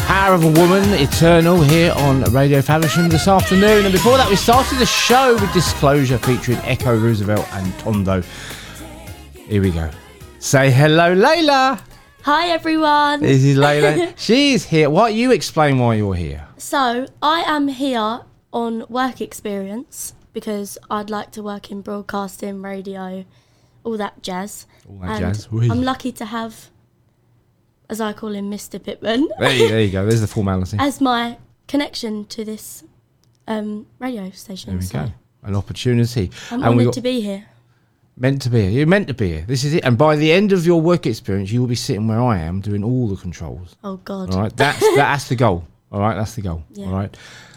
Power of a Woman, Eternal, here on Radio Faversham this afternoon. And before that, we started the show with Disclosure featuring Echo Roosevelt and Tondo. Here we go. Say hello, Layla. Hi, everyone. This is Layla. She's here. Why you explain why you're here? So, I am here on work experience because I'd like to work in broadcasting, radio, all that jazz. All that jazz. I'm lucky to have, as I call him, Mr. Pittman. There you go. There's the formality. As my connection to this radio station. There we go. An opportunity. I'm honoured to be here. Meant to be here. You're meant to be here. This is it. And by the end of your work experience, you will be sitting where I am doing all the controls. Oh, God. All right. That's the goal. All right. That's the goal. Yeah. All right.